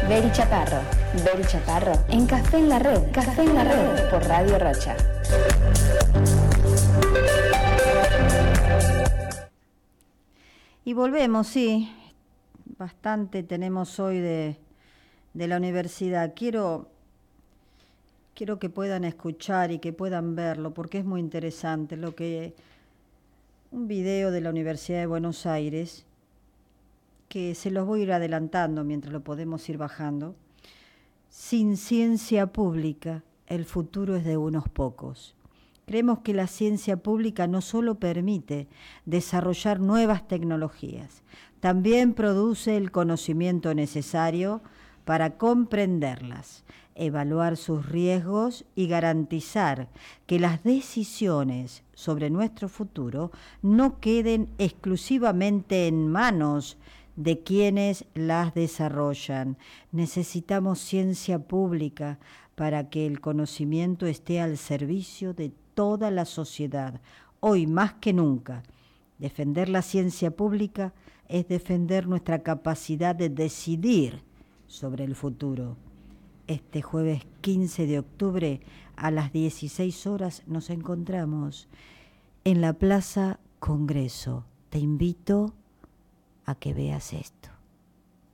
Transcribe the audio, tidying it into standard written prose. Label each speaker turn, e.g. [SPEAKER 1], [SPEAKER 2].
[SPEAKER 1] Beri Chaparro, en Café en la Red, por Radio Rocha.
[SPEAKER 2] Y volvemos, sí, bastante tenemos hoy de la universidad. Quiero que puedan escuchar y que puedan verlo, porque es muy interesante un video de la Universidad de Buenos Aires, que se los voy a ir adelantando mientras lo podemos ir bajando. Sin ciencia pública, el futuro es de unos pocos. Creemos que la ciencia pública no solo permite desarrollar nuevas tecnologías, también produce el conocimiento necesario para comprenderlas, evaluar sus riesgos y garantizar que las decisiones sobre nuestro futuro no queden exclusivamente en manos de quienes las desarrollan. Necesitamos ciencia pública para que el conocimiento esté al servicio de toda la sociedad, hoy más que nunca. Defender la ciencia pública es defender nuestra capacidad de decidir sobre el futuro. Este jueves 15 de octubre a las 16 horas nos encontramos en la Plaza Congreso. Te invito a que veas esto.